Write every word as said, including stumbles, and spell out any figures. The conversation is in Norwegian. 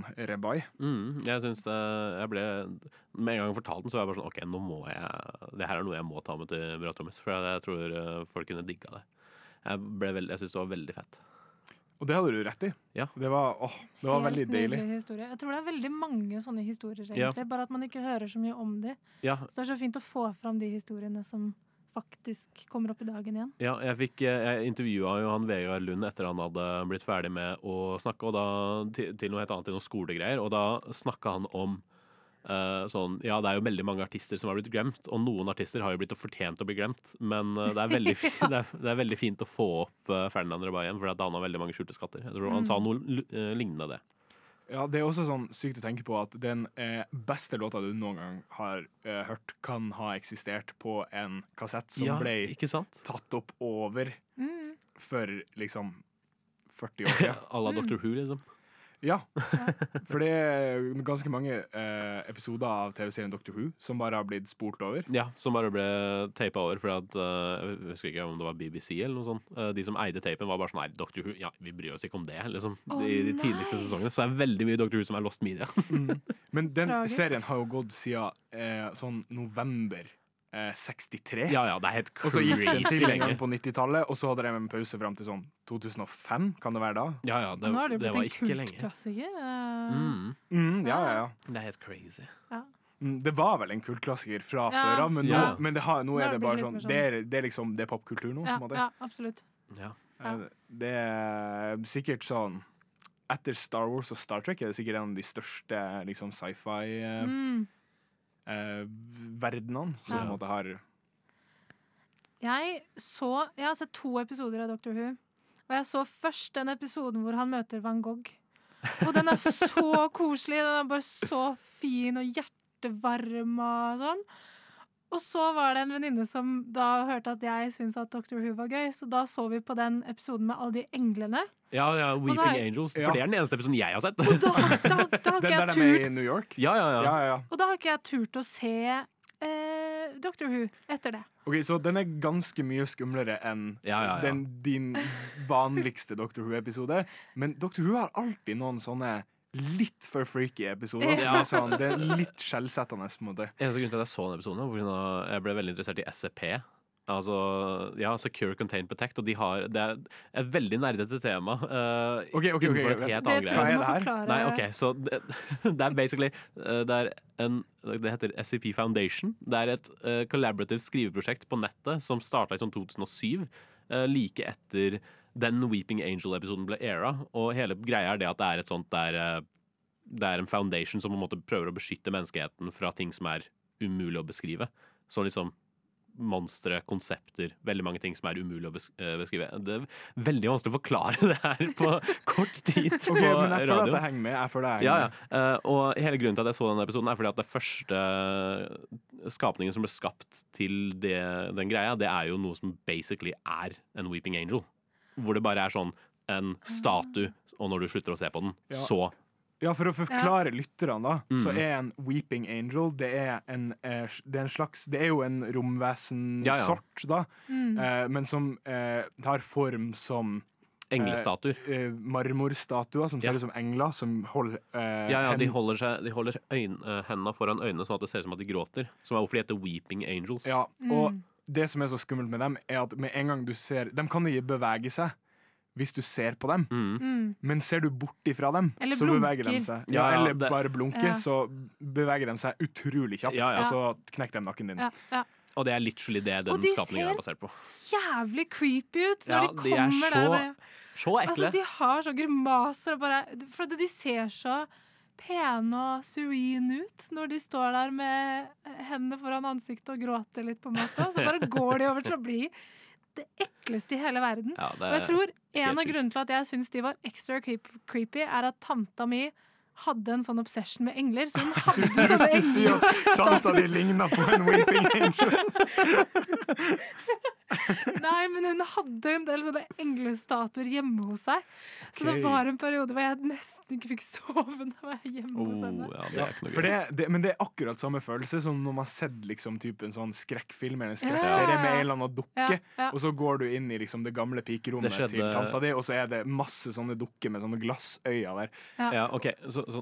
Rebai. Mm, jeg synes det, jeg ble, med en gang jeg fortalte den, så var jeg bare sånn, ok, nå må jeg, det her er noe jeg må ta med til Bratrommet, for jeg tror folk kunne digga det. Jeg, ble veld, jeg synes det var veldig fett. Og det hadde du rett i. Ja. Det var, åh, det var veldig deilig. Historie. Jeg tror det er veldig mange sånne historier, egentlig, Ja. bare at man ikke hører så mye om de. Ja. Så det er så fint å få fram de historiene som faktisk kommer opp i dagen igjen. Ja, jeg, fikk, jeg intervjuet jo han Vegard Lund etter han hadde blitt ferdig med å snakke, og da, til, til noe helt annet, til noen skolegreier, og da snakket han om uh, sånn, ja, det er jo veldig mange artister som har blitt glemt, og noen artister har jo blitt fortjent å bli glemt, men uh, det, er veldig, fi- det, er, det er veldig fint å få opp uh, Ferdinand Rebai igjen, for at han har veldig mange skjulte skatter. Jeg tror han Mm. sa noe uh, lignende det. Ja, det er også sånn sykt å tenke på at den eh, beste låta du noen gang har eh, hørt, kan ha eksistert på en kassett som Ja, ble ikke sant? tatt opp over Mm. for liksom førti år siden. À la Doctor Who, liksom. Ja, for det er ganske mange eh, episoder av T V-serien Doctor Who som bare har blitt spolt over. Ja, som bare ble tapet over, for at, uh, jeg husker ikke om det var B B C eller noe sånt. Uh, de som eide tapen var bare sånn, nei, Doctor Who, ja, vi bryr oss ikke om det, liksom. Å, de, de tidligste nei. sesongene. Så det er veldig mye Doctor Who som er lost media. Mm. Men den Tragisk. serien har jo gått siden eh, sånn november eh, sekstitre. Ja, ja, det er helt Og så gikk den crazy til en gang lenge. på nittitallet, og så hadde de en pause fram til sånn to tusen og fem, kan det være da? Ja, ja, det, Nå har det jo det blitt var en ikke lenge. kultklassiker. eh. Mm, Mm, ja, ja, ja. det er helt crazy. Mm, det var vel en kultklassiker fra Ja. før av, men, nå, Ja. men det har, nå Nå er har det det bare blitt sånn litt mer Det er, det er liksom Det er popkultur nå, Ja, på en måte. ja, absolutt. Ja. Ja. Eh, Det er sikkert sånn etter Star Wars og Star Trek er det sikkert en av de største liksom sci-fi-verdenene Mm. som på en Ja. måte har Jeg så Jeg har sett to episoder av Doctor Who. Og jeg så først den episoden hvor han møter Van Gogh. Og den er så koselig. Den er bare så fin og hjertevarm og sånn. Og så var det en venninne som da hørte at jeg syntes at Doctor Who var gøy, så da så vi på den episoden med alle de englene. Ja, ja, så Weeping har jeg- Angels, Ja. for det er den eneste episoden jeg har sett. Og da, da, da har Den ikke der jeg er med turt i New York? Ja, ja, Ja, ja. ja, ja. Og da har ikke jeg turt å se eh, Doctor Who etter det. Ok, så den er ganske mye skumlere enn Ja, ja, ja. den, din vanligste Doctor Who-episode. Men Doctor Who har alltid noen sånne litt for freaky episoder. Som Ja. er sånn, det er litt skjellsettende, på en måte. Eneste grunn til at jeg så den episoden, var på grunn av jeg ble veldig interessert i S C P. Altså, ja, Secure, Contain, Protect, og de har, det er et veldig nerdete tema. Uh, Ok, ok, ok, innenfor vent. et helt Det annet tror Hva greie. jeg er du må det her? forklare. Nei, ok, så det, det er basically uh, det er en, det heter S C P Foundation. Det er et uh, collaborative skriveprosjekt på nettet som startet i sånn to tusen og syv, uh, like etter den Weeping Angel-episoden ble era, og hele greia er det at det er et sånt der, uh, det er en foundation som på en måte prøver å beskytte menneskeheten fra ting som er umulig å beskrive. Så liksom monstre, konsepter, veldig mange ting som er umulig å bes eh, beskrive. Det er veldig vanskelig å forklare det her på kort tid på Ok, men jeg føler at radio. jeg henger med. Jeg føler jeg henger Ja, ja. med. Eh, og hele grunnen til at jeg så denne episoden er fordi at det første skapningen som ble skapt til det, den greia, det er jo noe som basically er en Weeping Angel. Hvor det bare er sånn en statue, og når du slutter å se på den, Ja. så Ja, for å forklare lytterne, da, Mm. så er en Weeping Angel Det er en, eh, det er en slags Det er jo en romvesen-sort, da, Mm. eh, men som eh, tar form som englestatuer. eh, marmorstatuer som ser Ja. ut som engler, som holder eh, Ja, ja, de hen- holder, seg, de holder øyn, eh, hendene foran øynene sånn at det ser ut som at de gråter. Som er hvorfor de heter Weeping Angels. Ja, og Mm. det som er så skummelt med dem, er at med en gang du ser De kan ikke bevege seg hvis du ser på dem, Mm. Mm. men ser du bort ifra dem, Eller så beveger de blunker. seg. Ja, Ja, ja, eller det- bare blunker, Ja. så beveger de seg utrolig kjapt, Ja, ja. og så knekker de nakken din. Ja, ja. Og det er literally det den Og de skapningen ser- er basert på. Jævlig creepy ut når Ja, de de er kommer der. så med- Så ekle. Altså, de har så grimaser og bare For at de ser så pene og serene ut når de står der med hendene foran ansiktet og gråter litt, på en måte. Og så bare går de over til å bli det ekleste i hele verden. Ja, det Og jeg tror en av helt grunnene til at jeg syns de var ekstra creep creepy, er at tanta mi hadde en sånn obsession med engler, så hun hadde Du sånne skulle si engler. at tanta di ligna på en Weeping Angel. Nei, men hun hadde en del sånne englestatuer hjemme hos seg. Så Ok. det var en periode hvor jeg nesten ikke fikk sove når jeg var hjemme hos Oh, henne. ja, det Ja, er ikke noe for gøy. det, det, men det er akkurat samme følelse som når man har sett liksom, typ en sånn skrekkfilm eller en Ja. skrekkserie med en eller annen dukke, Ja, ja. og så går du inn i liksom, det gamle pikerommet Det skjedde- til tanta di, og så er det masse sånne dukker med sånne glassøyne der. Ja, ok, så